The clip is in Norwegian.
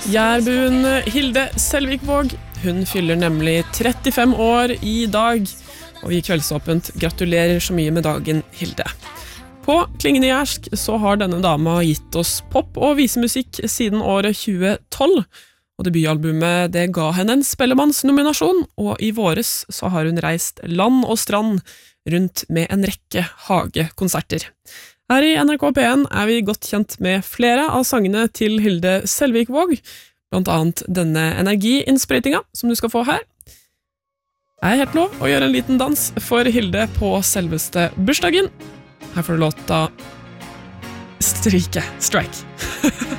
Jærbuen Hilde Selvikvåg, hun fyller nemlig 35 år i dag, og i Kveldsåpent gratulerer så mye med dagen, Hilde. På klingende jærsk så har denne dama gitt oss pop- og visemusikk siden året 2012, og debutalbumet det ga henne en Spellemannsnominasjon, og i våres så har hun reist land og strand rundt med en rekke hagekonserter. Her i NRK P1 er vi godt kjent med flere av sangene til Hilde Selvikvåg, blant annet denne energiinnsprøytinga som du skal få her. Det er helt lov å gjøre en liten dans for Hilde på selveste bursdagen. Her får du låta Strike.